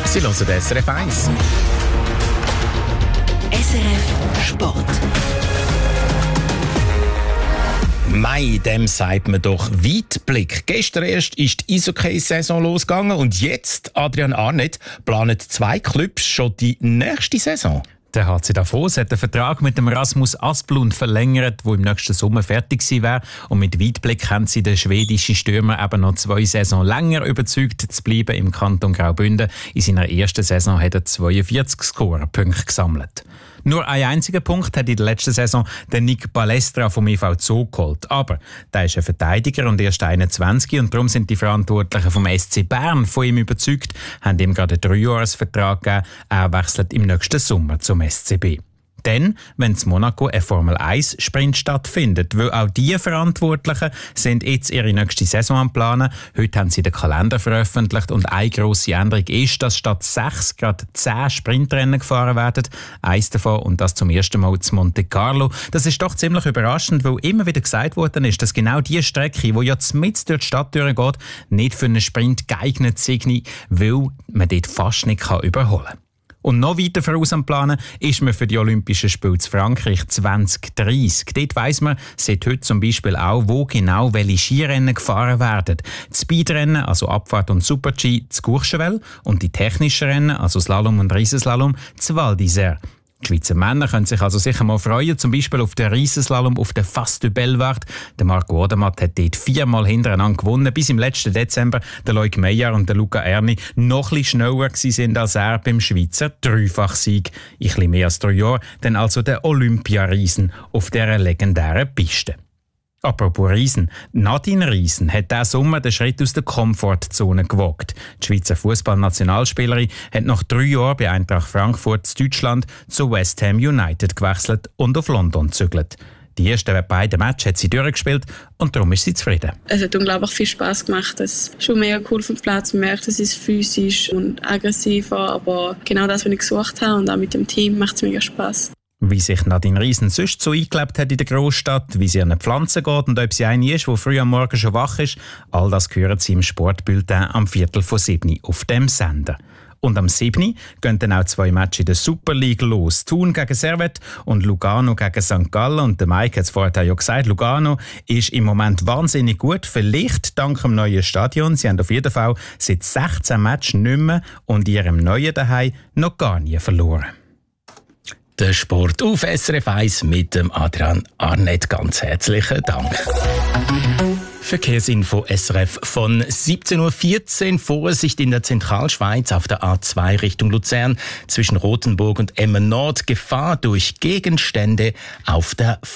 Sie hören SRF 1. SRF Sport. Mai, dem sagt man doch Weitblick. Gestern erst ist die Eishockey-Saison losgegangen und jetzt, Adrian Arnett, planen 2 Clubs schon die nächste Saison. Der HC Davos hat den Vertrag mit dem Rasmus Asplund verlängert, der im nächsten Sommer fertig sein wäre. Und mit Weitblick haben sie den schwedischen Stürmer eben noch 2 Saisons länger überzeugt, zu bleiben im Kanton Graubünden. In seiner ersten Saison hat er 42 Scorerpunkte gesammelt. Nur einen einzigen Punkt hat in der letzten Saison der Nick Balestra vom EV Zoo geholt. Aber der ist ein Verteidiger und erst 21 und darum sind die Verantwortlichen vom SC Bern von ihm überzeugt, haben ihm gerade einen 3-Jahres-Vertrag gegeben. Er wechselt im nächsten Sommer zum SCB. Denn, wenn in Monaco ein Formel-1-Sprint stattfindet, weil auch die Verantwortlichen sind jetzt ihre nächste Saison am Planen. Heute haben sie den Kalender veröffentlicht und eine grosse Änderung ist, dass statt 6 gerade 10 Sprintrennen gefahren werden. Eins davon und das zum ersten Mal zu Monte Carlo. Das ist doch ziemlich überraschend, weil immer wieder gesagt worden ist, dass genau die Strecke, die ja mitten durch die Stadt durchgeht, nicht für einen Sprint geeignet sei, weil man dort fast nicht überholen kann. Und noch weiter voraus am Planen ist man für die Olympischen Spiele zu Frankreich 2030. Dort weiss man seit heute zum Beispiel auch, wo genau welche Skirennen gefahren werden. Die Speedrennen, also Abfahrt und Super-G, zu Courchevel und die technischen Rennen, also Slalom und Riesenslalom, zu Val d'Isère. Die Schweizer Männer können sich also sicher mal freuen, zum Beispiel auf den Riesenslalom auf der Face du Bellewaerde. Der Marco Odermatt hat dort 4-mal hintereinander gewonnen, bis im letzten Dezember der Loic Meyer und der Luca Erni noch ein bisschen schneller sind als er beim Schweizer Dreifachsieg. In ein bisschen mehr als 3 Jahren, dann also der Olympiariesen auf dieser legendären Piste. Apropos Riesen. Nadine Riesen hat diesen Sommer den Schritt aus der Komfortzone gewagt. Die Schweizer Fußballnationalspielerin hat nach 3 Jahren bei Eintracht Frankfurt in Deutschland zu West Ham United gewechselt und auf London gezügelt. Die ersten beiden Matches hat sie durchgespielt und darum ist sie zufrieden. Es hat unglaublich viel Spass gemacht. Es ist schon mega cool vom Platz. Man merkt, es ist physisch und aggressiver, aber genau das, was ich gesucht habe und auch mit dem Team macht es mega Spass. Wie sich Nadine Riesen sonst so eingelebt hat in der Großstadt, wie sie an den Pflanzen geht und ob sie eine ist, die früh am Morgen schon wach ist, all das hören sie im Sportbulletin am 6:15 auf dem Sender. Und am 7. gehen dann auch 2 Matches in der Super League los. Thun gegen Servette und Lugano gegen St. Gallen. Und der Mike hat es vorher ja gesagt, Lugano ist im Moment wahnsinnig gut. Vielleicht dank dem neuen Stadion. Sie haben auf jeden Fall seit 16 Matches nicht mehr und in ihrem neuen Daheim noch gar nie verloren. Der Sport auf SRF 1 mit dem Adrian Arnett. Ganz herzlichen Dank. Verkehrsinfo SRF von 17:14 Uhr. Vorsicht in der Zentralschweiz auf der A2 Richtung Luzern zwischen Rothenburg und Emmen Nord. Gefahr durch Gegenstände auf der